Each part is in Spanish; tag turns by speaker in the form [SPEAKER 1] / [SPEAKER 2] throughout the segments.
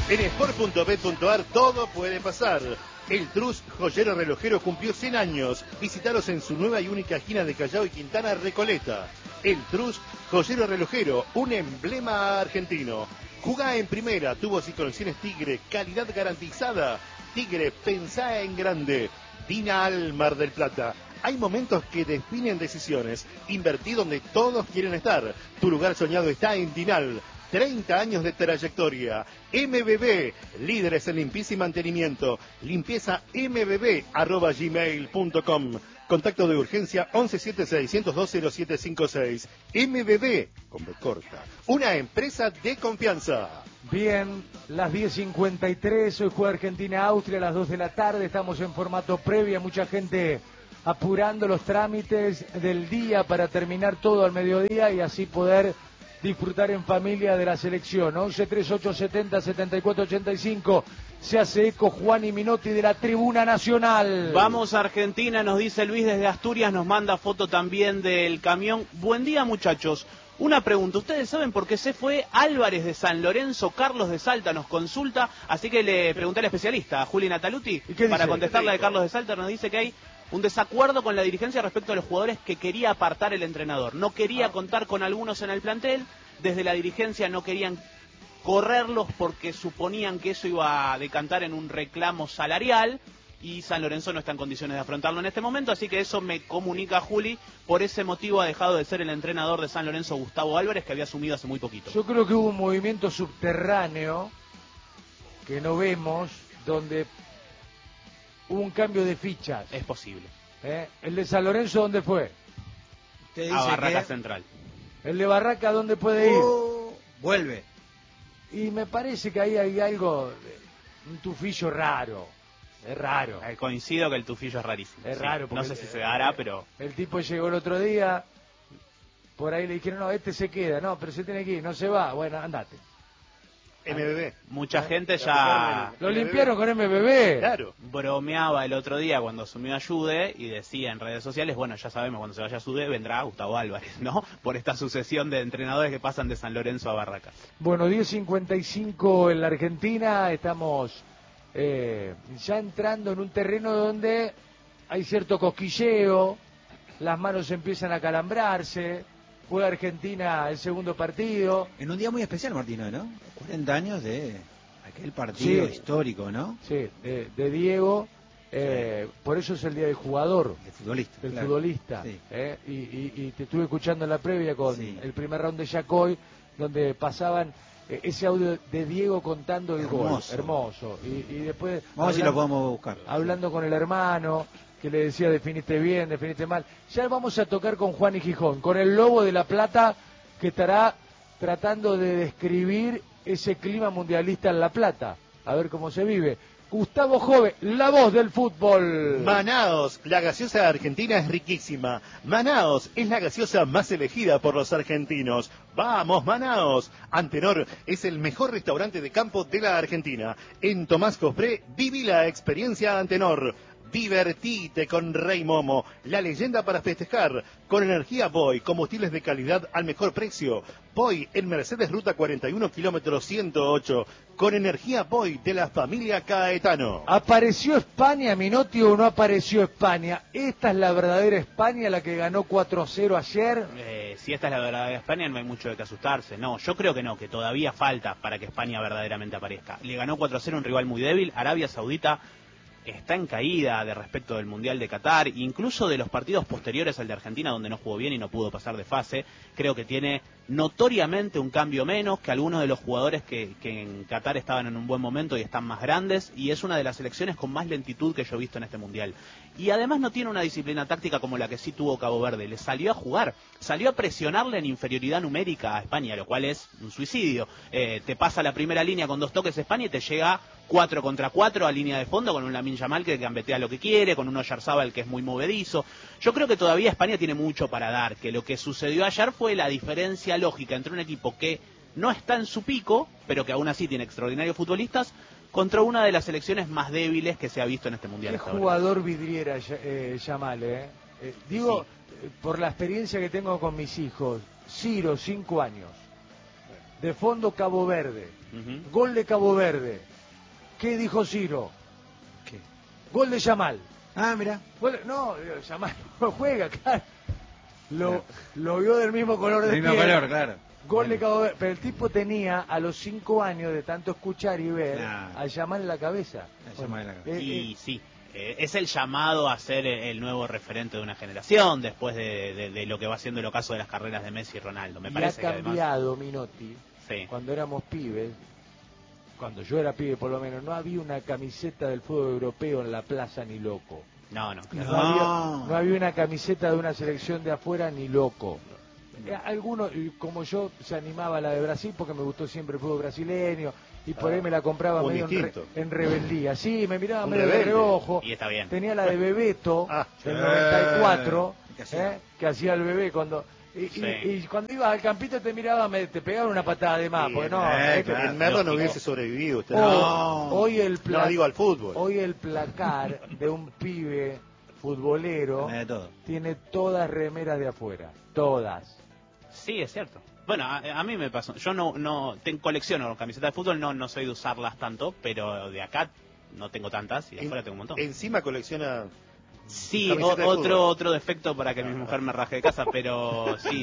[SPEAKER 1] En sport.bet.ar todo puede pasar. El Trust Joyero Relojero cumplió 100 años. Visítalos en su nueva y única esquina de Callao y Quintana, Recoleta. El Trust Joyero Relojero, un emblema argentino. Jugá en primera, tubos y conexiones Tigre, calidad garantizada. Tigre, pensá en grande. Dinal Mar del Plata. Hay momentos que definen decisiones. Invertí donde todos quieren estar. Tu lugar soñado está en Dinal. 30 años de trayectoria. MBB, líderes en limpieza y mantenimiento. Limpieza mbb@gmail.com. Contacto de urgencia 1176-102-0756. MBB, con B corta. Una empresa de confianza.
[SPEAKER 2] Bien, las 10:53, hoy juega Argentina-Austria a las 2 de la tarde. Estamos en formato previa, mucha gente apurando los trámites del día para terminar todo al mediodía y así poder disfrutar en familia de la selección. 11 38 70 74 85. Se hace eco Juan y Minotti de la Tribuna Nacional.
[SPEAKER 3] Vamos a Argentina, nos dice Luis desde Asturias, nos manda foto también del camión. Buen día, muchachos. Una pregunta, ¿ustedes saben por qué se fue Álvarez de San Lorenzo? Carlos de Salta nos consulta, así que le pregunté al especialista, a Juli Nataluti, para contestarla de Carlos de Salta. Nos dice que hay un desacuerdo con la dirigencia respecto a los jugadores que quería apartar el entrenador. No quería contar con algunos en el plantel, desde la dirigencia no querían correrlos porque suponían que eso iba a decantar en un reclamo salarial y San Lorenzo no está en condiciones de afrontarlo en este momento, así que eso me comunica Juli. Por ese motivo ha dejado de ser el entrenador de San Lorenzo Gustavo Álvarez, que había asumido hace muy poquito.
[SPEAKER 2] Yo creo que hubo un movimiento subterráneo que no vemos, donde hubo un cambio de fichas.
[SPEAKER 3] Es posible.
[SPEAKER 2] ¿El de San Lorenzo dónde fue?
[SPEAKER 3] Usted dice a Barraca Central.
[SPEAKER 2] ¿El de Barraca dónde puede ir?
[SPEAKER 4] Vuelve.
[SPEAKER 2] Y me parece que ahí hay algo, un tufillo raro. Es raro.
[SPEAKER 3] Coincido que el tufillo es rarísimo.
[SPEAKER 2] Es raro.
[SPEAKER 3] No sé si se dará, pero...
[SPEAKER 2] El tipo llegó el otro día, por ahí le dijeron, no, este se queda. No, pero se tiene que ir, no se va. Bueno, andate.
[SPEAKER 1] MBB.
[SPEAKER 3] Mucha gente ya...
[SPEAKER 2] Lo limpiaron con MBB.
[SPEAKER 1] Claro.
[SPEAKER 3] Bromeaba el otro día cuando asumió a Jude y decía en redes sociales, bueno, ya sabemos, cuando se vaya Jude vendrá Gustavo Álvarez, ¿no? Por esta sucesión de entrenadores que pasan de San Lorenzo a Barracas.
[SPEAKER 2] Bueno, 10:55 en la Argentina, estamos ya entrando en un terreno donde hay cierto cosquilleo, las manos empiezan a calambrarse. Juega Argentina el segundo partido.
[SPEAKER 4] En un día muy especial, Martino, ¿no? 40 años de aquel partido histórico, ¿no?
[SPEAKER 2] Sí, de Diego. Por eso es el día del jugador.
[SPEAKER 4] Del futbolista.
[SPEAKER 2] Del
[SPEAKER 4] claro.
[SPEAKER 2] futbolista. Sí. Y te estuve escuchando en la previa con el primer round de Yacoy, donde pasaban ese audio de Diego contando el gol. Hermoso. Y después...
[SPEAKER 4] Vamos a ver si lo podemos buscar.
[SPEAKER 2] Hablando con el hermano, que le decía definiste bien, definiste mal. Ya vamos a tocar con Juan y Gijón, con el Lobo de La Plata, que estará tratando de describir ese clima mundialista en La Plata, a ver cómo se vive. Gustavo Jove, la voz del fútbol.
[SPEAKER 1] Manaos, la gaseosa argentina es riquísima. Manaos es la gaseosa más elegida por los argentinos. ¡Vamos, Manaos! Antenor es el mejor restaurante de campo de la Argentina. En Tomás Cospré, viví la experiencia Antenor. Divertite con Rey Momo, la leyenda para festejar. Con energía Boy, combustibles de calidad al mejor precio. Boy en Mercedes Ruta 41, kilómetro 108. Con energía Boy de la familia Caetano.
[SPEAKER 2] ¿Apareció España, Minotti, o no apareció España? ¿Esta es la verdadera España, la que ganó 4-0 ayer?
[SPEAKER 3] Si esta es la verdadera España, no hay mucho de qué asustarse. No, yo creo que no, que todavía falta para que España verdaderamente aparezca. Le ganó 4-0 un rival muy débil. Arabia Saudita está en caída de respecto del Mundial de Qatar, incluso de los partidos posteriores al de Argentina, donde no jugó bien y no pudo pasar de fase. Creo que tiene notoriamente un cambio menos, que algunos de los jugadores que en Qatar estaban en un buen momento y están más grandes, y es una de las selecciones con más lentitud que yo he visto en este Mundial. Y además no tiene una disciplina táctica como la que sí tuvo Cabo Verde. Le salió a jugar, salió a presionarle en inferioridad numérica a España, lo cual es un suicidio. Te pasa la primera línea con 2 toques España y te llega 4 contra 4 a línea de fondo con un Lamine Yamal que gambetea lo que quiere, con un Oyarzabal que es muy movedizo. Yo creo que todavía España tiene mucho para dar, que lo que sucedió ayer fue la diferencia lógica entre un equipo que no está en su pico, pero que aún así tiene extraordinarios futbolistas, contra una de las selecciones más débiles que se ha visto en este Mundial.
[SPEAKER 2] ¿Qué jugador vidriera Yamal, Digo, por la experiencia que tengo con mis hijos. Ciro, 5 años. de fondo Cabo Verde, gol de Cabo Verde. ¿Qué dijo Ciro?
[SPEAKER 4] ¿Qué?
[SPEAKER 2] Gol de Yamal.
[SPEAKER 4] Ah, mira.
[SPEAKER 2] No, Yamal no juega, claro. Lo vio del mismo color de
[SPEAKER 4] Del mismo
[SPEAKER 2] piel.
[SPEAKER 4] color, claro.
[SPEAKER 2] Gol de Cabo Verde. Pero el tipo tenía a los 5 años de tanto escuchar y ver a Yamal en la cabeza.
[SPEAKER 3] Y sí, es el llamado a ser el nuevo referente de una generación después de lo que va siendo el ocaso de las carreras de Messi y Ronaldo. Me parece
[SPEAKER 2] ha cambiado,
[SPEAKER 3] que además...
[SPEAKER 2] Minotti.
[SPEAKER 3] Sí.
[SPEAKER 2] Cuando éramos pibes, cuando yo era pibe por lo menos, no había una camiseta del fútbol europeo en la plaza ni loco.
[SPEAKER 3] No.
[SPEAKER 2] No había una camiseta de una selección de afuera ni loco. Algunos, como yo, se animaba a la de Brasil porque me gustó siempre el fútbol brasileño y por ahí me la compraba medio en rebeldía. Sí, me miraba medio de reojo.
[SPEAKER 3] Y está bien.
[SPEAKER 2] Tenía la de Bebeto del 94, que hacía el bebé cuando... Y cuando ibas al campito te miraba, te pegaban una patada de más, porque no...
[SPEAKER 1] el Merlo no hubiese sobrevivido usted.
[SPEAKER 2] Hoy
[SPEAKER 1] no digo al fútbol.
[SPEAKER 2] Hoy el placar de un pibe futbolero tiene todas remeras de afuera, todas.
[SPEAKER 3] Sí, es cierto. Bueno, a mí me pasó. Yo no colecciono camisetas de fútbol, no soy de usarlas tanto, pero de acá no tengo tantas y de afuera tengo un montón.
[SPEAKER 1] Encima colecciona...
[SPEAKER 3] Sí, otro defecto para que mi mujer me raje de casa, pero sí.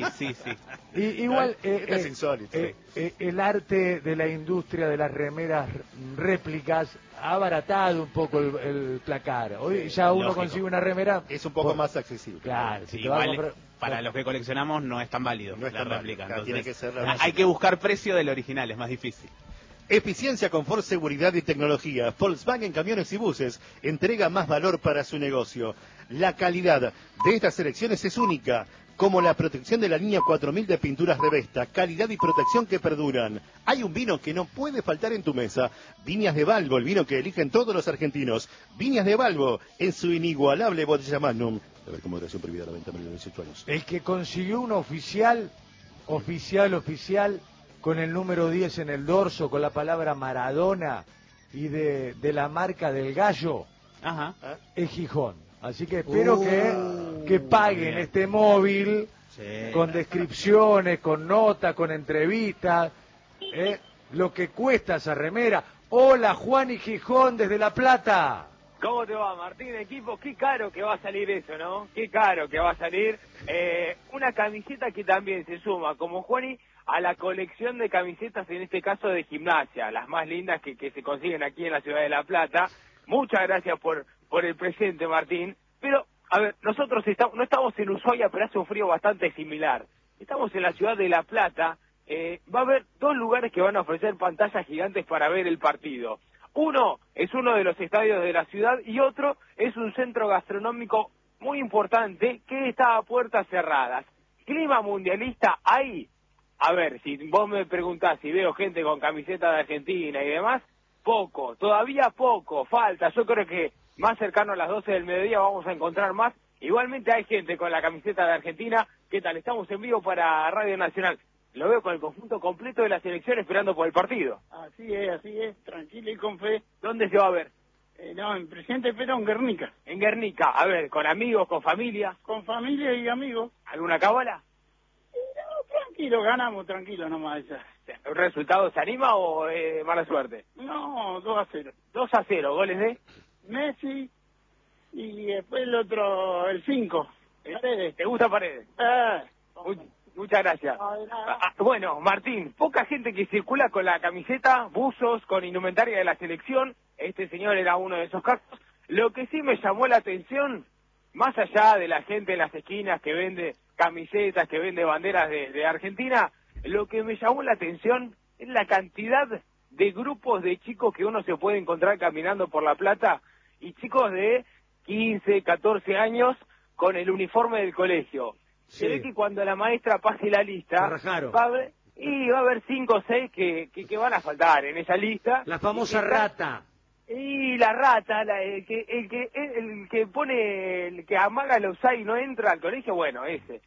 [SPEAKER 2] Igual
[SPEAKER 1] es insólito.
[SPEAKER 2] El arte de la industria de las remeras réplicas ha abaratado un poco el placar. Hoy ya uno consigue una remera...
[SPEAKER 1] Es un poco más accesible.
[SPEAKER 2] Claro,
[SPEAKER 3] si igual para los que coleccionamos no es tan válido la réplica.
[SPEAKER 1] Entonces, tiene que ser
[SPEAKER 3] hay que buscar precio del original, es más difícil.
[SPEAKER 1] Eficiencia, confort, seguridad y tecnología. Volkswagen Camiones y Buses entrega más valor para su negocio. La calidad de estas selecciones es única, como la protección de la línea 4000 de pinturas Revesta, calidad y protección que perduran. Hay un vino que no puede faltar en tu mesa. Viñas de Balbo, el vino que eligen todos los argentinos. Viñas de Balbo, en su inigualable botella Magnum. A ver, como moderación prohibida a la venta menor de 18 años.
[SPEAKER 2] El que consiguió un oficial, con el número 10 en el dorso, con la palabra Maradona y de la marca del gallo, es Gijón. Así que espero que paguen este móvil con descripciones, con notas, con entrevistas, lo que cuesta esa remera. Hola, Juan y Gijón desde La Plata.
[SPEAKER 5] ¿Cómo te va, Martín? Equipo, qué caro que va a salir eso, ¿no? Qué caro que va a salir. Una camiseta que también se suma, como Juani, a la colección de camisetas, en este caso de Gimnasia, las más lindas que se consiguen aquí en la ciudad de La Plata. Muchas gracias por el presente, Martín. Pero, a ver, nosotros no estamos en Ushuaia, pero hace un frío bastante similar. Estamos en la ciudad de La Plata. Va a haber 2 lugares que van a ofrecer pantallas gigantes para ver el partido. Uno es uno de los estadios de la ciudad y otro es un centro gastronómico muy importante que está a puertas cerradas. ¿Clima mundialista hay? A ver, si vos me preguntás si veo gente con camiseta de Argentina y demás, poco, todavía poco, falta. Yo creo que más cercano a las 12 del mediodía vamos a encontrar más. Igualmente hay gente con la camiseta de Argentina. ¿Qué tal? Estamos en vivo para Radio Nacional. Lo veo con el conjunto completo de la selección esperando por el partido.
[SPEAKER 6] Así es, tranquilo y con fe.
[SPEAKER 5] ¿Dónde se va a ver?
[SPEAKER 6] No, en Presidente Perón, Guernica.
[SPEAKER 5] En Guernica, a ver, ¿con amigos, con familia?
[SPEAKER 6] Con familia y amigos.
[SPEAKER 5] ¿Alguna cábala?
[SPEAKER 6] No, tranquilo, ganamos, tranquilo nomás.
[SPEAKER 5] ¿El resultado se anima o mala suerte?
[SPEAKER 6] No, 2-0.
[SPEAKER 5] 2-0, ¿goles de?
[SPEAKER 6] Messi y después el otro, el 5.
[SPEAKER 5] Paredes. ¿Te gusta Paredes? Muchas gracias. Bueno, Martín, poca gente que circula con la camiseta, buzos, con indumentaria de la selección. Este señor era uno de esos casos. Lo que sí me llamó la atención, más allá de la gente en las esquinas que vende camisetas, que vende banderas de Argentina, lo que me llamó la atención es la cantidad de grupos de chicos que uno se puede encontrar caminando por La Plata, y chicos de 15, 14 años con el uniforme del colegio.
[SPEAKER 2] Sí.
[SPEAKER 5] Se ve que cuando la maestra pase la lista, va a haber 5 o 6 que van a faltar en esa lista.
[SPEAKER 2] La famosa rata.
[SPEAKER 5] Y la rata, el que pone, el que amaga el offside y no entra al colegio, bueno, ese.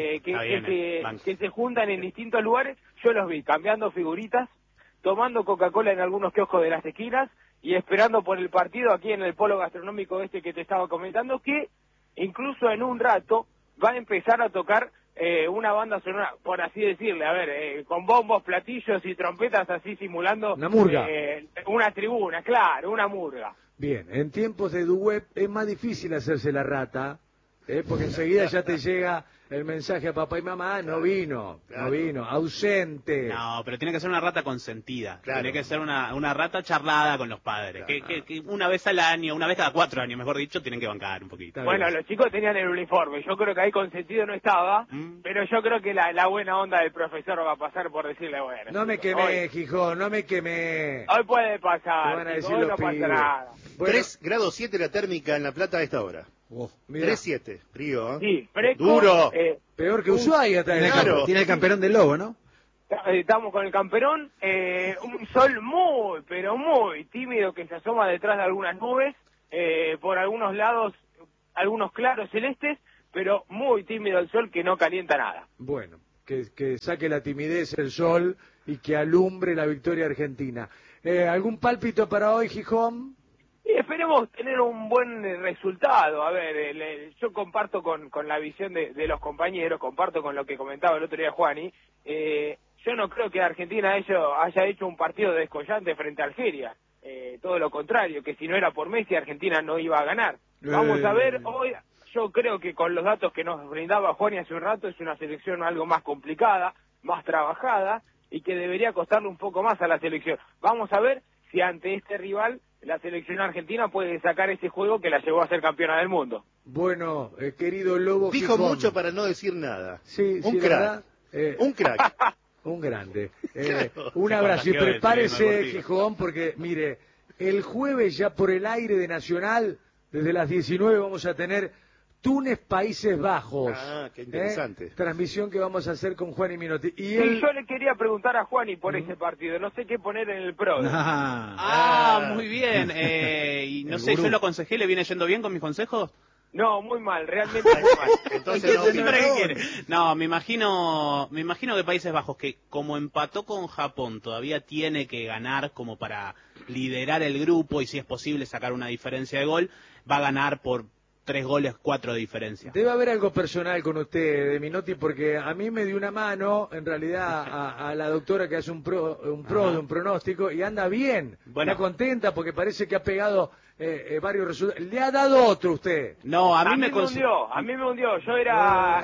[SPEAKER 5] Que se juntan en distintos lugares, yo los vi cambiando figuritas, tomando Coca-Cola en algunos kioscos de las esquinas y esperando por el partido aquí en el polo gastronómico que te estaba comentando, que incluso en un rato va a empezar a tocar una banda sonora, por así decirle, a ver, con bombos, platillos y trompetas así simulando...
[SPEAKER 2] Una murga.
[SPEAKER 5] Una tribuna, claro, una murga.
[SPEAKER 2] Bien, en tiempos de Duweb es más difícil hacerse la rata, porque enseguida ya te llega el mensaje a papá y mamá, no vino, ausente.
[SPEAKER 3] No, pero tiene que ser una rata consentida.
[SPEAKER 1] Claro.
[SPEAKER 3] Tiene que ser una rata charlada con los padres. Que una vez al año, una vez cada 4 años, mejor dicho, tienen que bancar un poquito.
[SPEAKER 5] Bueno, los chicos tenían el uniforme, yo creo que ahí consentido no estaba, pero yo creo que la buena onda del profesor va a pasar por decirle, bueno...
[SPEAKER 2] No me quemé, Gijón, no me quemé.
[SPEAKER 5] Hoy puede pasar,
[SPEAKER 2] Te van a
[SPEAKER 5] chicos,
[SPEAKER 2] decir
[SPEAKER 5] hoy
[SPEAKER 2] los
[SPEAKER 5] no pasa
[SPEAKER 2] pibes.
[SPEAKER 5] nada.
[SPEAKER 2] Bueno,
[SPEAKER 1] 3 grados 7 la térmica en La Plata a esta hora.
[SPEAKER 2] mirá,
[SPEAKER 1] 3,7, frío, ¿eh?
[SPEAKER 5] Sí, fresco.
[SPEAKER 1] Duro.
[SPEAKER 2] peor que Ushuaia está
[SPEAKER 1] Claro.
[SPEAKER 4] Tiene el camperón del lobo, ¿no?
[SPEAKER 5] Estamos con el camperón, un sol muy, pero muy tímido que se asoma detrás de algunas nubes, por algunos lados, algunos claros celestes, pero muy tímido el sol que no calienta nada.
[SPEAKER 2] Bueno, que saque la timidez el sol y que alumbre la victoria argentina. ¿Algún pálpito para hoy, Gijón?
[SPEAKER 5] Y esperemos tener un buen resultado. A ver, yo comparto con la visión de los compañeros, comparto con lo que comentaba el otro día Juani. Yo no creo que Argentina haya hecho un partido descollante frente a Algeria. Todo lo contrario, que si no era por Messi, Argentina no iba a ganar. Vamos a ver, hoy yo creo que con los datos que nos brindaba Juani hace un rato, es una selección algo más complicada, más trabajada, y que debería costarle un poco más a la selección. Vamos a ver si ante este rival la selección argentina puede sacar ese juego que la llevó a ser campeona del mundo.
[SPEAKER 2] Bueno, querido Lobo
[SPEAKER 1] Dijo
[SPEAKER 2] Gijón.
[SPEAKER 1] mucho para no decir nada.
[SPEAKER 2] Sí,
[SPEAKER 1] Un
[SPEAKER 2] sí,
[SPEAKER 1] crack.
[SPEAKER 2] ¿verdad?
[SPEAKER 1] Un crack.
[SPEAKER 2] Un grande.
[SPEAKER 1] Claro.
[SPEAKER 2] Un
[SPEAKER 3] Se
[SPEAKER 2] abrazo y
[SPEAKER 3] contagió del
[SPEAKER 2] prepárese,
[SPEAKER 3] periodismo deportivo.
[SPEAKER 2] Gijón, porque mire, el jueves ya por el aire de Nacional, desde las 19 vamos a tener Túnez, Países Bajos.
[SPEAKER 1] Ah, qué interesante.
[SPEAKER 2] Transmisión que vamos a hacer con Juan y Minotti. Y
[SPEAKER 5] Sí, yo le quería preguntar a Juani por ese partido, no sé qué poner en el pro.
[SPEAKER 3] Muy bien. Y no sé,
[SPEAKER 4] gurú.
[SPEAKER 3] yo lo aconsejé, ¿le viene yendo bien con mis consejos?
[SPEAKER 5] No, muy mal, realmente muy mal.
[SPEAKER 1] Entonces no
[SPEAKER 3] ¿Pero
[SPEAKER 1] opina.
[SPEAKER 3] qué quiere? No, me imagino que Países Bajos, que como empató con Japón, todavía tiene que ganar como para liderar el grupo y si es posible sacar una diferencia de gol, va a ganar por 3 goles, 4 de diferencia.
[SPEAKER 2] debe haber algo personal con usted, de Minotti, porque a mí me dio una mano, en realidad, a la doctora que hace un pronóstico, y anda bien.
[SPEAKER 3] Bueno.
[SPEAKER 2] Está contenta porque parece que ha pegado varios resultados. ¿Le ha dado otro usted?
[SPEAKER 3] No,
[SPEAKER 5] A mí me hundió. Yo era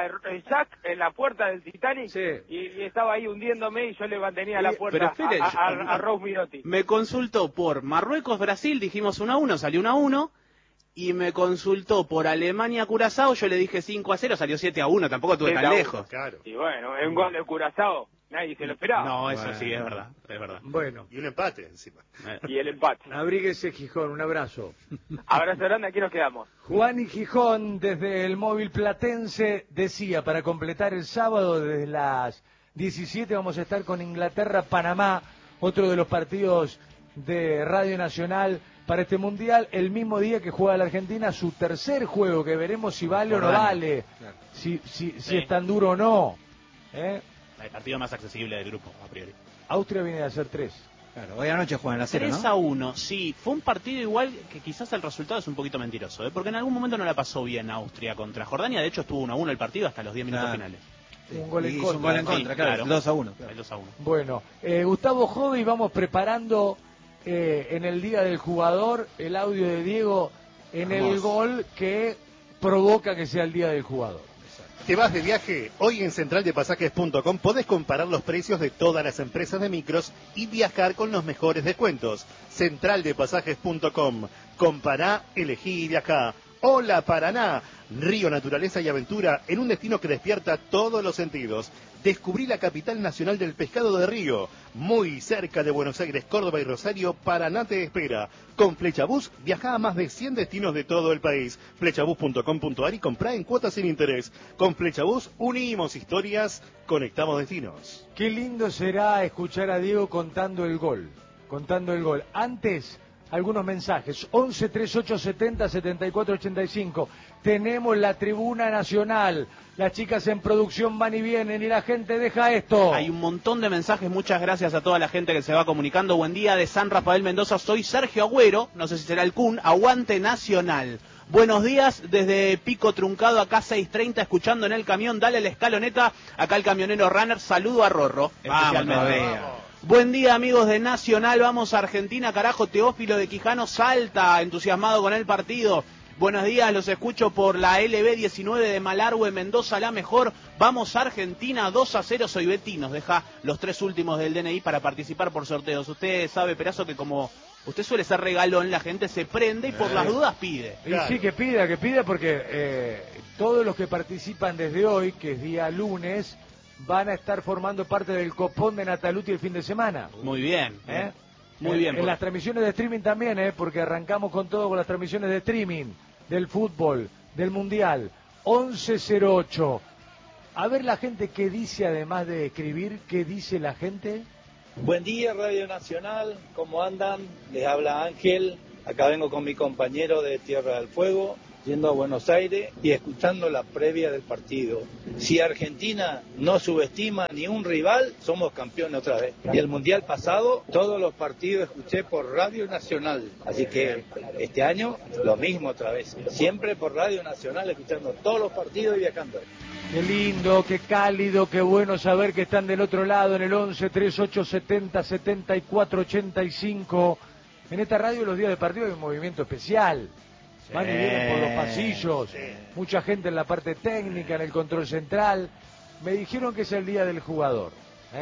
[SPEAKER 5] Jack en la puerta del Titanic
[SPEAKER 2] Sí.
[SPEAKER 5] y estaba ahí hundiéndome y yo le mantenía la puerta
[SPEAKER 3] pero espere,
[SPEAKER 5] a Rose Minotti.
[SPEAKER 3] Me consultó por Marruecos-Brasil, dijimos 1-1, salió 1-1. Y me consultó por Alemania-Curazao, yo le dije 5-0, salió 7-1, tampoco estuve tan
[SPEAKER 5] 7-1.
[SPEAKER 3] lejos.
[SPEAKER 1] Claro.
[SPEAKER 5] Y bueno, en un gol de Curazao, nadie se lo esperaba.
[SPEAKER 3] No, eso sí, es verdad, es verdad.
[SPEAKER 2] Bueno,
[SPEAKER 1] Y un empate encima.
[SPEAKER 5] Y el empate.
[SPEAKER 2] abríguese, Gijón, un abrazo.
[SPEAKER 5] Abrazo grande, aquí nos quedamos.
[SPEAKER 2] Juan y Gijón, desde el móvil platense, decía, para completar el sábado, desde las 17 vamos a estar con Inglaterra-Panamá, otro de los partidos de Radio Nacional para este Mundial, el mismo día que juega la Argentina, su tercer juego, que veremos si vale o no vale,
[SPEAKER 4] Claro.
[SPEAKER 2] si es tan duro o no.
[SPEAKER 3] El partido más accesible del grupo, a priori.
[SPEAKER 2] Austria viene de hacer 3.
[SPEAKER 4] Claro, hoy anoche juegan la cero,
[SPEAKER 3] 3-1, sí, fue un partido igual que quizás el resultado es un poquito mentiroso, porque en algún momento no la pasó bien Austria contra Jordania, de hecho estuvo 1-1 el partido hasta los 10 minutos
[SPEAKER 4] Claro.
[SPEAKER 3] finales.
[SPEAKER 2] Un gol en
[SPEAKER 4] Y hizo
[SPEAKER 2] contra.
[SPEAKER 4] un gol en
[SPEAKER 3] Sí,
[SPEAKER 4] contra, claro,
[SPEAKER 3] claro.
[SPEAKER 4] 2-1.
[SPEAKER 3] El 2-1.
[SPEAKER 2] Bueno, Gustavo Jove, vamos preparando en el Día del Jugador el audio de Diego en el gol que provoca que sea el Día del Jugador.
[SPEAKER 1] ¿Te vas de viaje? Hoy en centraldepasajes.com podés comparar los precios de todas las empresas de micros y viajar con los mejores descuentos. Centraldepasajes.com. Compará, elegí y viajá. Hola Paraná, río, naturaleza y aventura en un destino que despierta todos los sentidos. Descubrí la capital nacional del pescado de río. Muy cerca de Buenos Aires, Córdoba y Rosario, Paraná te espera. Con Flechabús viaja a más de 100 destinos de todo el país. Flechabús.com.ar y comprá en cuotas sin interés. Con Flechabús unimos historias, conectamos destinos.
[SPEAKER 2] Qué lindo será escuchar a Diego contando el gol. Antes, algunos mensajes. 11 38 70 74 85. Tenemos la tribuna nacional. Las chicas en producción van y vienen y la gente deja esto.
[SPEAKER 3] Hay un montón de mensajes, muchas gracias a toda la gente que se va comunicando. Buen día de San Rafael Mendoza, soy Sergio Agüero, no sé si será el Kun, aguante Nacional. Buenos días, desde Pico Truncado, acá 6:30, escuchando en el camión, dale la escaloneta, acá el camionero Runner, saludo a Rorro, especialmente. Buen día, amigos de Nacional, vamos a Argentina, carajo, Teófilo de Quijano salta, entusiasmado con el partido. Buenos días, los escucho por la LB19 de Malargüe, Mendoza, la mejor. Vamos a Argentina, 2-0, soy Betty, nos deja los 3 últimos del DNI para participar por sorteos. Usted sabe, Perazo, que como usted suele ser regalón, la gente se prende y por las dudas pide.
[SPEAKER 2] Y sí, que pida, porque todos los que participan desde hoy, que es día lunes, van a estar formando parte del copón de Nataluti el fin de semana.
[SPEAKER 3] Muy bien. Muy bien.
[SPEAKER 2] En las transmisiones de streaming también, porque arrancamos con todo, con las transmisiones de streaming, del fútbol, del mundial. 11:08. A ver la gente qué dice, además de escribir, qué dice la gente.
[SPEAKER 7] Buen día, Radio Nacional, ¿cómo andan? Les habla Ángel, acá vengo con mi compañero de Tierra del Fuego, yendo a Buenos Aires y escuchando la previa del partido. Si Argentina no subestima ni un rival, somos campeones otra vez. Y el Mundial pasado, todos los partidos escuché por Radio Nacional, así que este año lo mismo otra vez. Siempre por Radio Nacional, escuchando todos los partidos y viajando.
[SPEAKER 2] Qué lindo, qué cálido, qué bueno saber que están del otro lado en el 11 38 70 74 85. En esta radio los días de partido hay un movimiento especial. Van y vienen por los pasillos, mucha gente en la parte técnica, en el control central. Me dijeron que es el día del jugador,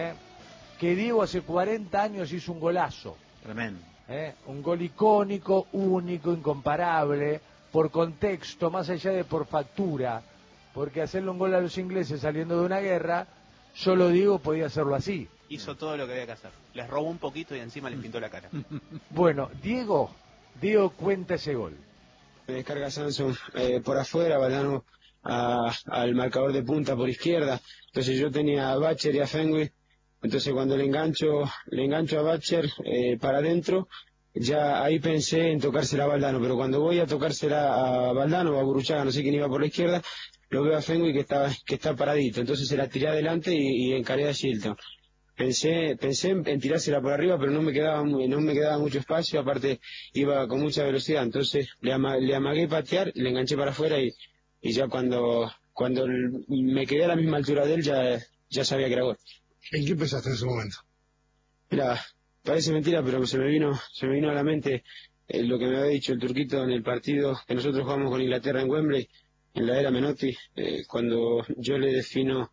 [SPEAKER 2] que Diego hace 40 años hizo un golazo.
[SPEAKER 4] Tremendo.
[SPEAKER 2] Un gol icónico, único, incomparable, por contexto, más allá de por factura. Porque hacerle un gol a los ingleses saliendo de una guerra, solo Diego podía hacerlo así.
[SPEAKER 3] Hizo todo lo que había que hacer. Les robó un poquito y encima les pintó la cara.
[SPEAKER 2] Bueno, Diego cuenta ese gol.
[SPEAKER 8] Me descarga Samson por afuera, Valdano al marcador de punta por izquierda. Entonces yo tenía a Bacher y a Fenway. Entonces cuando le engancho a Bacher para adentro, ya ahí pensé en tocársela a Valdano. Pero cuando voy a tocársela a Valdano o a Burruchaga, no sé quién iba por la izquierda, lo veo a Fenway que está paradito. Entonces se la tiré adelante y encaré a Shilton. Pensé en tirársela por arriba, pero no me quedaba mucho espacio, aparte iba con mucha velocidad, entonces le amagué patear, le enganché para afuera y ya cuando me quedé a la misma altura de él ya sabía que era gol.
[SPEAKER 9] ¿En qué pensaste en ese momento?
[SPEAKER 8] Mira, parece mentira, pero se me vino a la mente lo que me había dicho el turquito en el partido que nosotros jugamos con Inglaterra en Wembley, en la era Menotti, cuando yo le defino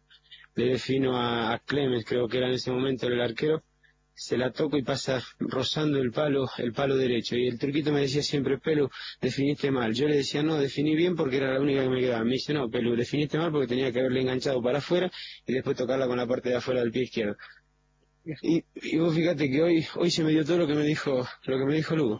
[SPEAKER 8] a Clemens, creo que era en ese momento el arquero, se la toco y pasa rozando el palo derecho. Y el turquito me decía siempre, Pelu, definiste mal. Yo le decía, no, definí bien porque era la única que me quedaba. Me dice, no, Pelu, definiste mal porque tenía que haberle enganchado para afuera y después tocarla con la parte de afuera del pie izquierdo. Y vos fíjate que hoy se me dio todo lo que me dijo Lugo.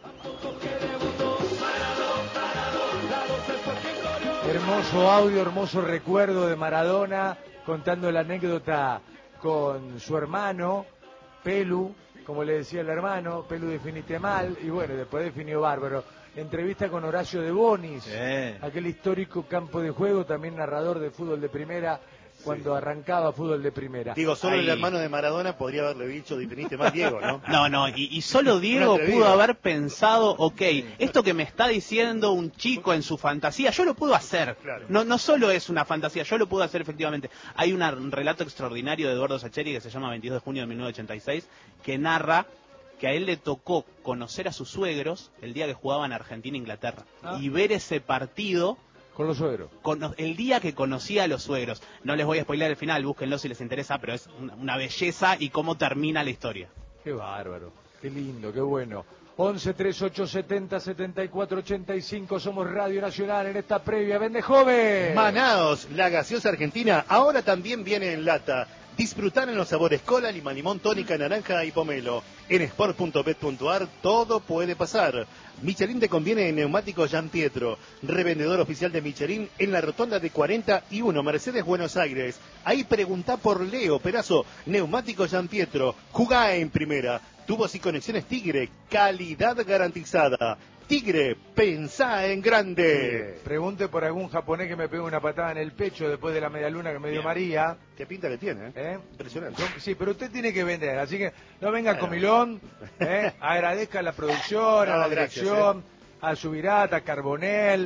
[SPEAKER 2] Hermoso audio, hermoso recuerdo de Maradona, contando la anécdota con su hermano, Pelu, como le decía el hermano, Pelu definiste mal, y bueno, después definió bárbaro. Entrevista con Horacio de Bonis, aquel histórico campo de juego, también narrador de fútbol de primera, cuando arrancaba fútbol de primera.
[SPEAKER 1] Digo, solo el hermano de Maradona podría haberle dicho, definiste mal Diego, ¿no?
[SPEAKER 3] No, y solo Diego pudo haber pensado, ok, esto que me está diciendo un chico en su fantasía, yo lo puedo hacer. Claro. No solo es una fantasía, yo lo puedo hacer efectivamente. Hay un relato extraordinario de Eduardo Sacheri que se llama 22 de junio de 1986, que narra que a él le tocó conocer a sus suegros el día que jugaban Argentina e Inglaterra. Y ver ese partido
[SPEAKER 2] con los suegros.
[SPEAKER 3] El día que conocí a los suegros. No les voy a spoilear el final, búsquenlo si les interesa, pero es una belleza y cómo termina la historia.
[SPEAKER 2] Qué bárbaro, qué lindo, qué bueno. 11 38 70 74 85, somos Radio Nacional en esta previa. ¡Vende joven!
[SPEAKER 1] Manaos, la gaseosa argentina, ahora también viene en lata. Disfrutar en los sabores cola, lima, limón, tónica, naranja y pomelo. En sport.bet.ar todo puede pasar. Michelin te conviene en neumáticos Gian Pietro, revendedor oficial de Michelin en la rotonda de 41, Mercedes, Buenos Aires. Ahí preguntá por Leo Perazo, neumáticos Gian Pietro, jugá en primera. Tubos y conexiones Tigre, calidad garantizada. Tigre, pensá en grande.
[SPEAKER 2] Pregunte por algún japonés que me pegó una patada en el pecho después de la medialuna que me dio María.
[SPEAKER 1] Qué pinta que tiene, impresionante.
[SPEAKER 2] Sí, pero usted tiene que vender, así que no venga comilón, agradezca a la producción, a la dirección, a Subirata, a Carbonell,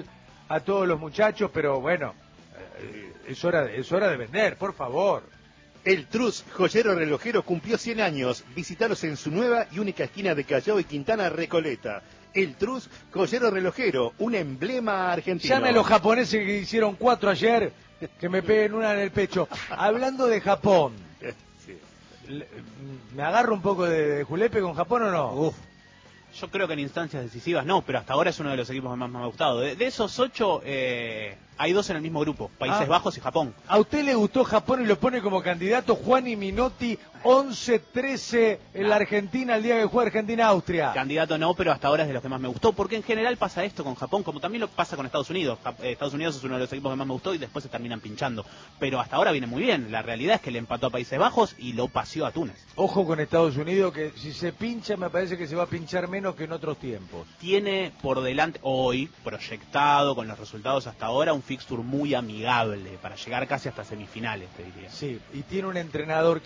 [SPEAKER 2] a todos los muchachos, pero bueno, es hora de vender, por favor.
[SPEAKER 1] El Trus Joyero Relojero cumplió 100 años. Visítalos en su nueva y única esquina de Callao y Quintana Recoleta. El Trus Joyero Relojero, un emblema argentino.
[SPEAKER 2] Llame a los japoneses que hicieron 4 ayer, que me peguen una en el pecho. Hablando de Japón, ¿me agarro un poco de julepe con Japón o no?
[SPEAKER 3] Uf. Yo creo que en instancias decisivas no, pero hasta ahora es uno de los equipos que más me ha gustado. De esos 8, hay 2 en el mismo grupo, Países Bajos y Japón.
[SPEAKER 2] ¿A usted le gustó Japón y lo pone como candidato Juani Minotti 11-13 en la Argentina el día que juega Argentina-Austria?
[SPEAKER 3] Candidato no, pero hasta ahora es de los que más me gustó, porque en general pasa esto con Japón, como también lo pasa con Estados Unidos. Estados Unidos es uno de los equipos que más me gustó y después se terminan pinchando. Pero hasta ahora viene muy bien. La realidad es que le empató a Países Bajos y lo paseó a Túnez.
[SPEAKER 2] Ojo con Estados Unidos, que si se pincha me parece que se va a pinchar menos que en otros tiempos.
[SPEAKER 3] Tiene por delante, hoy, proyectado con los resultados hasta ahora, un fixture muy amigable para llegar casi hasta semifinales, te diría.
[SPEAKER 2] Sí, y tiene un entrenador